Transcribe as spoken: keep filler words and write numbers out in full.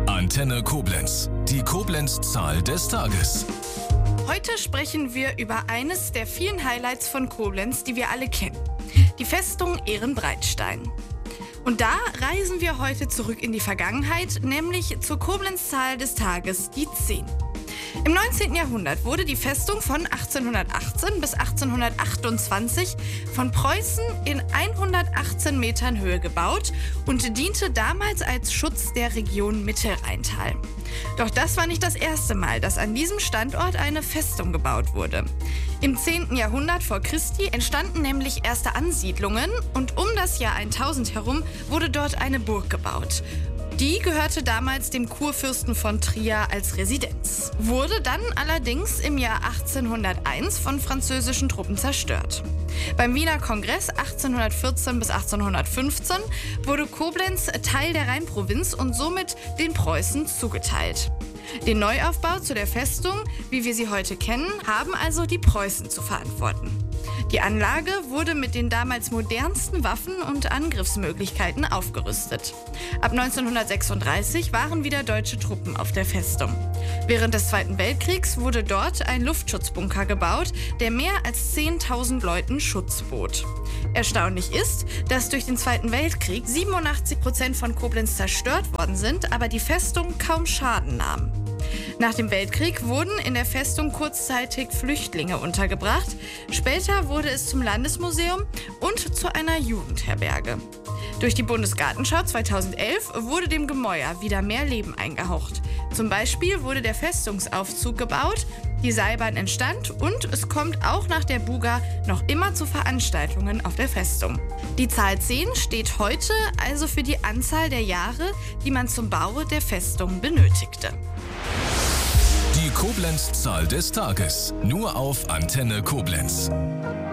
Antenne Koblenz, die Koblenz-Zahl des Tages. Heute sprechen wir über eines der vielen Highlights von Koblenz, die wir alle kennen. Die Festung Ehrenbreitstein. Und da reisen wir heute zurück in die Vergangenheit, nämlich zur Koblenz-Zahl des Tages, die zehn. Im neunzehnten Jahrhundert wurde die Festung von achtzehnhundertachtzehn bis achtzehnhundertachtundzwanzig von Preußen in hundertachtzehn Metern Höhe gebaut und diente damals als Schutz der Region Mittelrheintal. Doch das war nicht das erste Mal, dass an diesem Standort eine Festung gebaut wurde. Im zehnten Jahrhundert vor Christi entstanden nämlich erste Ansiedlungen und um das Jahr tausend herum wurde dort eine Burg gebaut. Die gehörte damals dem Kurfürsten von Trier als Residenz, wurde dann allerdings im Jahr achtzehnhunderteins von französischen Truppen zerstört. Beim Wiener Kongress achtzehnhundertvierzehn bis achtzehnhundertfünfzehn wurde Koblenz Teil der Rheinprovinz und somit den Preußen zugeteilt. Den Neuaufbau zu der Festung, wie wir sie heute kennen, haben also die Preußen zu verantworten. Die Anlage wurde mit den damals modernsten Waffen und Angriffsmöglichkeiten aufgerüstet. Ab neunzehnhundertsechsunddreißig waren wieder deutsche Truppen auf der Festung. Während des Zweiten Weltkriegs wurde dort ein Luftschutzbunker gebaut, der mehr als zehntausend Leuten Schutz bot. Erstaunlich ist, dass durch den Zweiten Weltkrieg siebenundachtzig Prozent von Koblenz zerstört worden sind, aber die Festung kaum Schaden nahm. Nach dem Weltkrieg wurden in der Festung kurzzeitig Flüchtlinge untergebracht. Später wurde es zum Landesmuseum und zu einer Jugendherberge. Durch die Bundesgartenschau zweitausendelf wurde dem Gemäuer wieder mehr Leben eingehaucht. Zum Beispiel wurde der Festungsaufzug gebaut, die Seilbahn entstand und es kommt auch nach der Buga noch immer zu Veranstaltungen auf der Festung. Die Zahl zehn steht heute also für die Anzahl der Jahre, die man zum Bau der Festung benötigte. Die Koblenz-Zahl des Tages, nur auf Antenne Koblenz.